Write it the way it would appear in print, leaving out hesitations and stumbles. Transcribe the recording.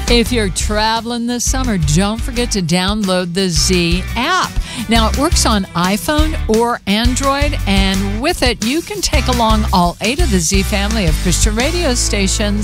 If you're traveling this summer, don't forget to download the Z app. Now, it works on iPhone or Android, and with it, you can take along all 8 of the Z family of Christian radio stations